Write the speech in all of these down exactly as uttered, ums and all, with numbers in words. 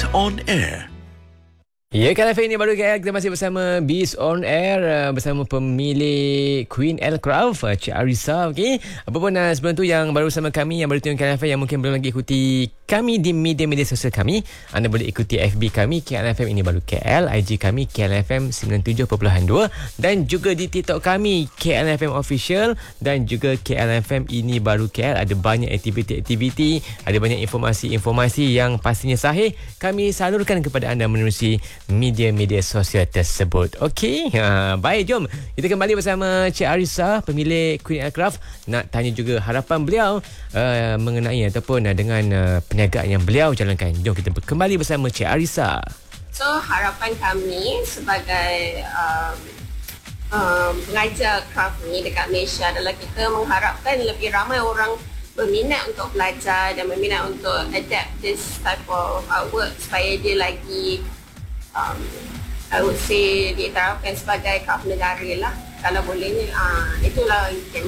Beast on Air. Ya, kalau ini baru kita masih bersama Beast on Air uh, bersama pemilik Queen Aircraft, uh, Cik Arissa. Okay. Apapun uh, sebelum tu yang baru bersama kami, yang baru tengok K L F M, yang mungkin belum lagi ikuti kami di media-media sosial kami, anda boleh ikuti F B kami K L F M ini baru K L, I G kami K L F M sembilan puluh tujuh perpuluhan dua, dan juga di TikTok kami K L F M Official, dan juga K L F M ini baru K L. Ada banyak aktiviti-aktiviti, ada banyak informasi-informasi yang pastinya sahih kami salurkan kepada anda menerusi media-media sosial tersebut. Okey, ha, baik, jom kita kembali bersama Cik Arissa, pemilik Queen Aircraft. Nak tanya juga harapan beliau uh, mengenai ataupun uh, dengan uh, perniagaan yang beliau jalankan. Jom kita kembali bersama Cik Arissa. So harapan kami sebagai um, um, pengajar craft ni dekat Malaysia adalah kita mengharapkan lebih ramai orang berminat untuk belajar dan berminat untuk adapt this type of artwork supaya dia lagi Um, I would say diterapkan sebagai craft negara lah. Kalau boleh, uh, itulah yang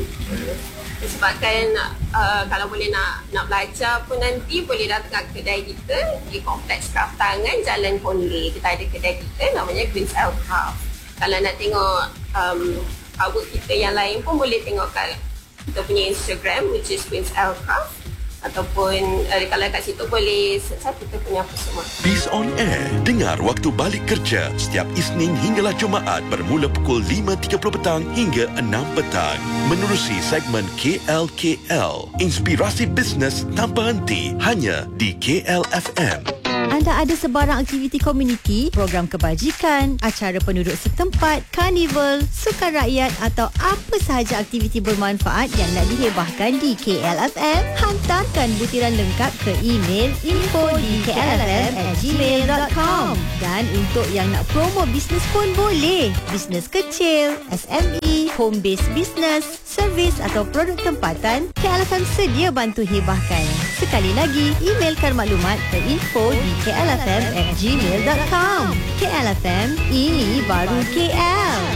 sebabkan uh, kalau boleh nak nak belajar pun nanti boleh datang ke kedai kita di Kompleks Craft Tangan, Jalan Konley. Kita ada kedai kita namanya Queen's Aircraft. Kalau nak tengok um, artwork kita yang lain pun boleh tengok kat kita punya Instagram, which is Queen's Aircraft. Ataupun uh, kalau kat situ boleh search kita punya apa semua. Beast on Air. Dengar waktu balik kerja setiap Isnin hinggalah Jumaat bermula pukul lima tiga puluh petang hingga enam petang. Menerusi segmen K L K L. Inspirasi bisnes tanpa henti hanya di K L F M. Anda ada sebarang aktiviti komuniti, program kebajikan, acara penduduk setempat, karnival, sukan rakyat atau apa sahaja aktiviti bermanfaat yang nak dihebahkan di K L F M? Hantarkan butiran lengkap ke email info di k l f m at gmail dot com. Dan untuk yang nak promo bisnes pun boleh. Bisnes kecil, S M E, home-based business, servis atau produk tempatan, K L F M sedia bantu hebahkan. Sekali lagi, emailkan maklumat ke info di k l f m at gmail dot com. K L F M, ini baru K L.